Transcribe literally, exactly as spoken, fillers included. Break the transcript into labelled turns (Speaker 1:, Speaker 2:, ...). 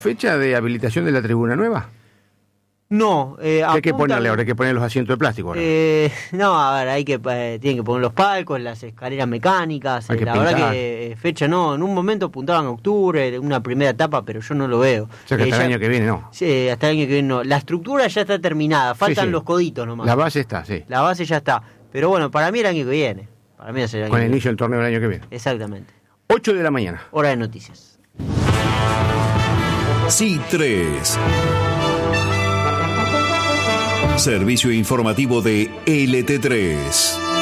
Speaker 1: ¿Fecha de habilitación de la tribuna nueva?
Speaker 2: No, eh,
Speaker 1: hay que
Speaker 2: apuntan-
Speaker 1: ponerle ahora, hay que poner los asientos de plástico ahora.
Speaker 2: Eh, no, a ver, hay que eh, tienen que poner los palcos, las escaleras mecánicas.
Speaker 1: Hay
Speaker 2: eh,
Speaker 1: que
Speaker 2: la
Speaker 1: pintar.
Speaker 2: verdad que eh, fecha no, en un momento apuntaban a octubre, una primera etapa, pero yo no lo veo.
Speaker 1: O sea que
Speaker 2: Eh,
Speaker 1: hasta el
Speaker 2: ya-
Speaker 1: año que viene no.
Speaker 2: Sí, hasta el año que viene no. La estructura ya está terminada, faltan
Speaker 1: Sí, sí.
Speaker 2: los coditos nomás.
Speaker 1: La base está, sí.
Speaker 2: La base ya está. Pero bueno, para mí el año que viene. Para mí es el año
Speaker 1: Con
Speaker 2: que
Speaker 1: el
Speaker 2: viene.
Speaker 1: inicio del torneo del año que viene.
Speaker 2: Exactamente.
Speaker 1: ocho de la mañana.
Speaker 2: Hora de noticias.
Speaker 3: C tres. Servicio informativo de L T tres.